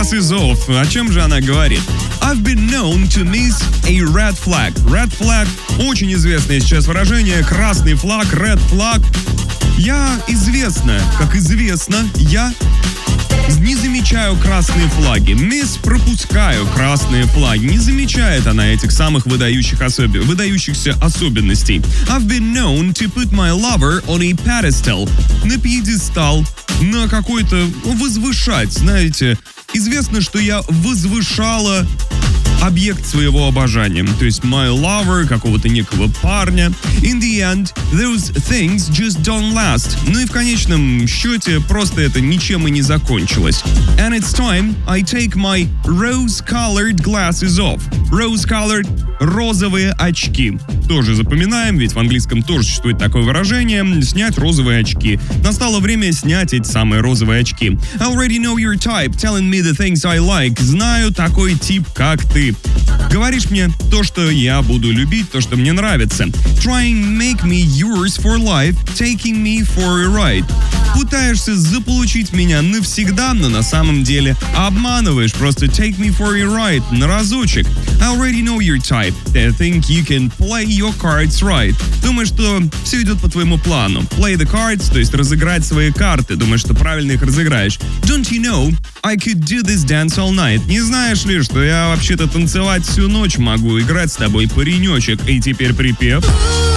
glass is off. О чем же она говорит? I've been known to miss a red flag. Red flag – очень известное сейчас выражение. Красный флаг, red flag. Я не замечаю красные флаги. Miss пропускаю красные флаги. Не замечает она этих самых выдающихся особенностей. I've been known to put my lover on a pedestal. На пьедестал, на какой-то возвышать, знаете. Известно, что я возвышала объект своего обожания, то есть my lover, какого-то некого парня. In the end, those things just don't last. Ну и в конечном счете просто это ничем и не закончилось. And it's time I take my rose-colored glasses off. Rose-colored – розовые очки. Тоже запоминаем, ведь в английском тоже существует такое выражение – снять розовые очки. Настало время снять эти самые розовые очки. I already know your type, telling me the things I like. Знаю такой тип, как ты. Говоришь мне то, что я буду любить, то, что мне нравится. Trying make me yours for life, taking me for a ride. Пытаешься заполучить меня навсегда, но на самом деле обманываешь. Просто take me for a ride, на разочек. I already know your type. I think you can play your cards right. Думаешь, что все идет по твоему плану. Play the cards, то есть разыграть свои карты. Думаешь, что правильно их разыграешь. Don't you know I could do this dance all night? Не знаешь ли, что я вообще-то танцевать всю ночь могу, играть с тобой, паренечек. И теперь припев.